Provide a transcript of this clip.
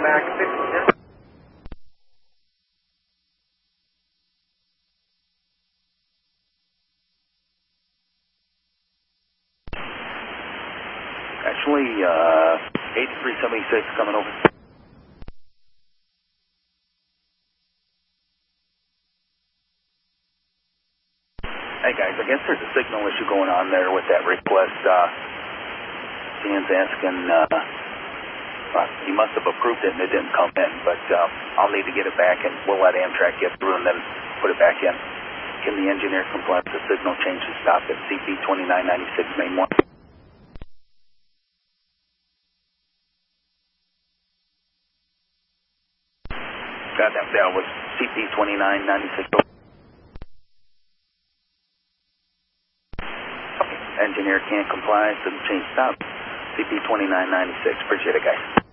back 6. Actually, 8376 coming over. Hey guys, I guess there's a signal issue going on there with that request. Dan's asking, he must have approved it and it didn't come in, but I'll need to get it back and we'll let Amtrak get through and then put it back in. Can the engineer comply with the signal change to stop at CP 2996 main 1? God, that was CP 2996. Okay, engineer can't comply, signal change stop. CP 2996, appreciate it guys.